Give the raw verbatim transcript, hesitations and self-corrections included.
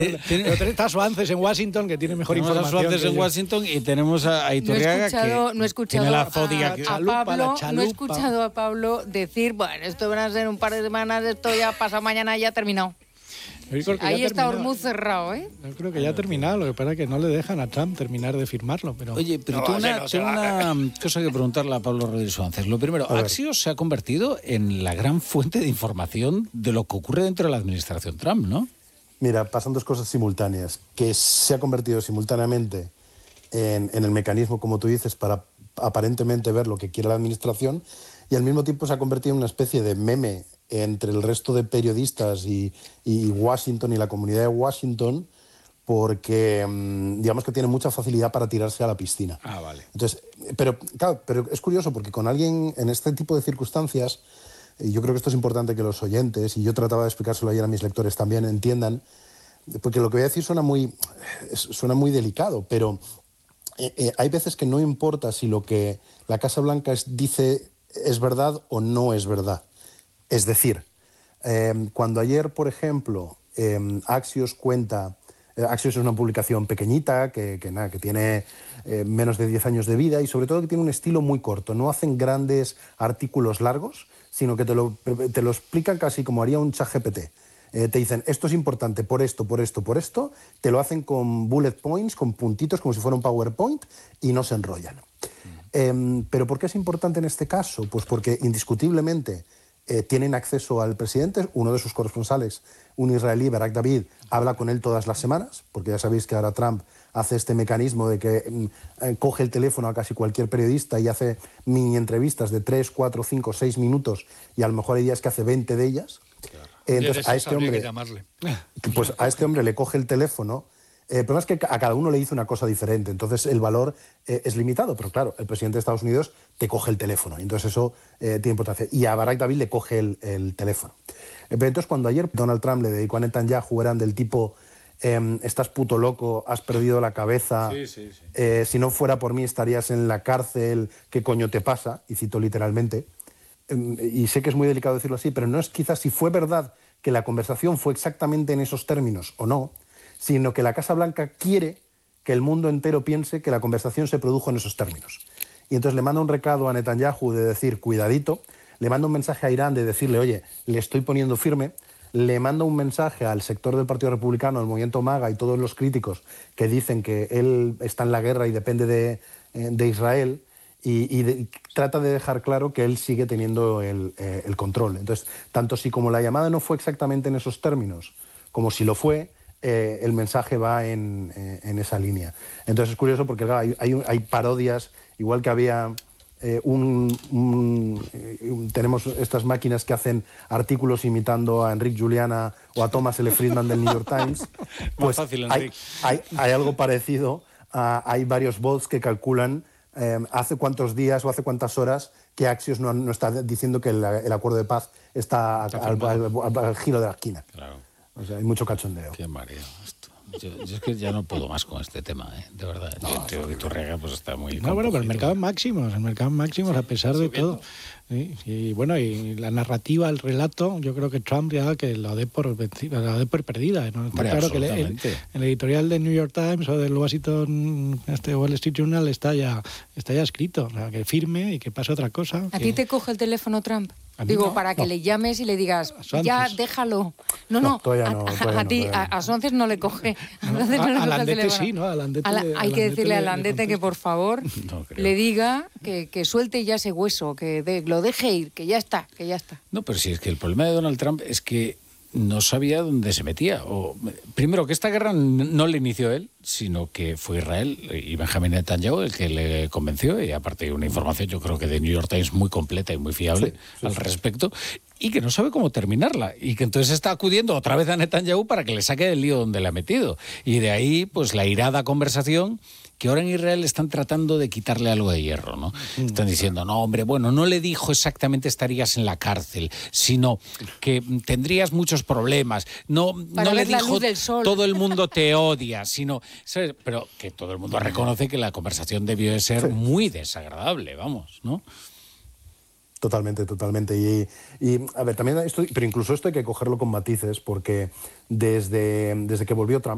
Pero está Suances en Washington, que tiene mejor tenemos información. Tenemos a Suances en Washington y tenemos a, a Iturriaga, no he escuchado, que no he escuchado tiene la a, fodia. a, Que... a Pablo, no he escuchado a Pablo decir, bueno, esto van a ser un par de semanas, esto ya pasa mañana, ya ha terminado. Ahí está Hormuz cerrado, ¿eh? Yo creo que ya ha terminado, lo que pasa es que no le dejan a Trump terminar de firmarlo. Pero... Oye, pero no, tengo una, no tengo una cosa que preguntarle a Pablo Rodríguez Suances. Lo primero, Axios se ha convertido en la gran fuente de información de lo que ocurre dentro de la administración Trump, ¿no? Mira, pasan dos cosas simultáneas, que se ha convertido simultáneamente en, en el mecanismo, como tú dices, para aparentemente ver lo que quiere la administración, y al mismo tiempo se ha convertido en una especie de meme entre el resto de periodistas y, y Washington y la comunidad de Washington, porque digamos que tiene mucha facilidad para tirarse a la piscina. Ah, vale. Entonces, pero, claro, pero es curioso porque con alguien en este tipo de circunstancias, y yo creo que esto es importante que los oyentes, y yo trataba de explicárselo ayer a mis lectores también, entiendan, porque lo que voy a decir suena muy, suena muy delicado, pero eh, eh, hay veces que no importa si lo que la Casa Blanca es, dice es verdad o no es verdad. Es decir, eh, cuando ayer, por ejemplo, eh, Axios cuenta... Eh, Axios es una publicación pequeñita que, que, nada, que tiene eh, menos de diez años de vida y sobre todo que tiene un estilo muy corto. No hacen grandes artículos largos, sino que te lo, te lo explican casi como haría un ChatGPT. Eh, te dicen, esto es importante por esto, por esto, por esto. Te lo hacen con bullet points, con puntitos, como si fuera un PowerPoint, y no se enrollan. Eh, ¿Pero por qué es importante en este caso? Pues porque indiscutiblemente eh, tienen acceso al presidente. Uno de sus corresponsales, un israelí, Barak David, habla con él todas las semanas, porque ya sabéis que ahora Trump hace este mecanismo de que eh, coge el teléfono a casi cualquier periodista y hace mini entrevistas de tres, cuatro, cinco, seis minutos, y a lo mejor hay días que hace veinte de ellas. Claro. Eh, entonces a este hombre, pues a este hombre le coge el teléfono. Eh, el problema es que a cada uno le dice una cosa diferente, entonces el valor eh, es limitado, pero claro, el presidente de Estados Unidos te coge el teléfono, y entonces eso eh, tiene importancia. Y a Barak David le coge el, el teléfono. Eh, pero entonces cuando ayer Donald Trump le dedicó a Netanyahu, eran del tipo, eh, estás puto loco, has perdido la cabeza, sí, sí, sí. Eh, si no fuera por mí estarías en la cárcel, ¿qué coño te pasa? Y cito literalmente. Eh, y sé que es muy delicado decirlo así, pero no es quizás si fue verdad que la conversación fue exactamente en esos términos o no, sino que la Casa Blanca quiere que el mundo entero piense que la conversación se produjo en esos términos. Y entonces le manda un recado a Netanyahu de decir, cuidadito, le manda un mensaje a Irán de decirle, oye, le estoy poniendo firme, le manda un mensaje al sector del Partido Republicano, al movimiento MAGA y todos los críticos que dicen que él está en la guerra y depende de, de Israel, y, y, de, y trata de dejar claro que él sigue teniendo el, eh, el control. Entonces, tanto si como la llamada no fue exactamente en esos términos, como si lo fue, Eh, el mensaje va en, eh, en esa línea. Entonces es curioso porque claro, hay, hay, hay parodias, igual que había eh, un, un, un... Tenemos estas máquinas que hacen artículos imitando a Enrique Juliana o a Thomas L. Friedman del New York Times. Pues fácil, hay, hay, hay algo parecido. Uh, hay varios bots que calculan eh, hace cuántos días o hace cuántas horas que Axios no, no está diciendo que el, el acuerdo de paz está, está al, al, al, al giro de la esquina. Claro. O sea, hay mucho cachondeo. Qué mareo esto. Yo, yo es que ya no puedo más con este tema, ¿eh? De verdad. No, yo creo que Iturriaga pues está muy... No, bueno, pero el mercado en máximos, el mercado en máximos a pesar de todo. Sí, y bueno, y la narrativa, el relato, yo creo que Trump ya que lo dé por vencida, la dé por perdida. ¿No? Está Hombre, claro que el, el, el editorial del New York Times o del Washington este Wall Street Journal está ya, está ya escrito. O sea, que firme y que pase otra cosa. ¿A que... ti te coge el teléfono Trump? Digo, no, para que no. le llames y le digas, ya, déjalo. No, no, no, todavía no a, todavía a no, ti, todavía a, a Suances no le coge. A, no le a, coge a Landete el teléfono. sí, ¿no? A Landete, a la, le, hay a que decirle le, a Landete que, por favor, no le diga que, que suelte ya ese hueso, que de, lo deje ir, que ya está, que ya está. No, pero si es que el problema de Donald Trump es que no sabía dónde se metía. O, primero, que esta guerra no la inició él, sino que fue Israel y Benjamin Netanyahu el que le convenció, y aparte hay una información, yo creo que de New York Times muy completa y muy fiable sí, sí, al sí. respecto, y que no sabe cómo terminarla, y que entonces está acudiendo otra vez a Netanyahu para que le saque del lío donde le ha metido. Y de ahí, pues, la irada conversación que ahora en Israel están tratando de quitarle algo de hierro, ¿no? Están diciendo, no, hombre, bueno, no le dijo exactamente estarías en la cárcel, sino que tendrías muchos problemas. No, no le dijo todo el mundo te odia, sino... ¿sabes? Pero que todo el mundo reconoce que la conversación debió de ser sí. muy desagradable, vamos, ¿no? Totalmente, totalmente. Y, y a ver, también esto, pero incluso esto hay que cogerlo con matices, porque desde, desde que volvió Trump,